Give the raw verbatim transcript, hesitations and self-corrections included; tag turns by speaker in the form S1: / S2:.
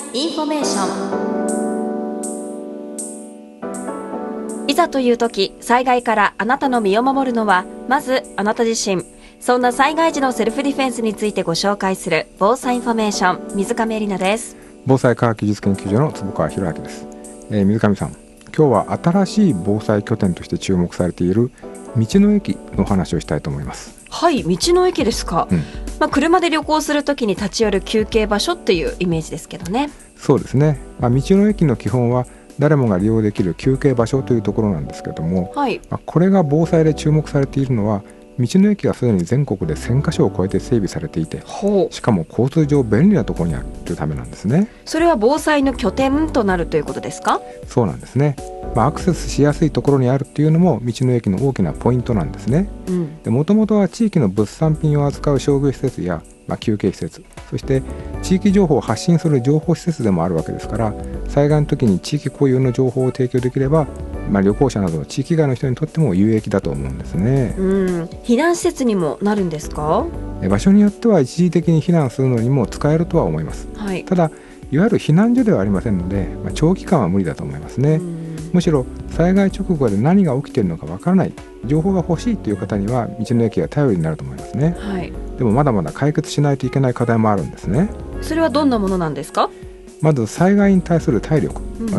S1: インフォメーション。いざという時、災害からあなたの身を守るのはまずあなた自身。そんな災害時のセルフディフェンスについてご紹介する防災インフォメーション、水上絵里奈です。
S2: 防災科学技術研究所の坪川博明です。えー、水上さん、今日は新しい防災拠点として注目されている道の駅の話をしたいと思います。
S1: はい、道の駅ですか。うん、まあ、車で旅行するときに立ち寄る休憩場所っていうイメージですけどね。
S2: そうですね、まあ、道の駅の基本は誰もが利用できる休憩場所というところなんですけども、はい、まあ、これが防災で注目されているのは道の駅がすでに全国でせんかしょを超えて整備されていて、しかも交通上便利なところにあるためなんですね。
S1: それは防災の拠点となるということですか？
S2: そうなんですね、まあ、アクセスしやすいところにあるっていうのも道の駅の大きなポイントなんですね。もともとは地域の物産品を扱う商業施設や、まあ、休憩施設、そして地域情報を発信する情報施設でもあるわけですから、災害の時に地域固有の情報を提供できれば、まあ、旅行者などの地域外の人にとっても有益だと思うんですね。
S1: うん、避難施設にもなるんですか？
S2: 場所によっては一時的に避難するのにも使えるとは思います、はい、ただいわゆる避難所ではありませんので、まあ、長期間は無理だと思いますね。むしろ災害直後で何が起きているのかわからない、情報が欲しいという方には道の駅が頼りになると思いますね、はい、でもまだまだ解決しないといけない課題もあるんですね。
S1: それはどんなものなんですか？
S2: まず災害に対する体力、うん、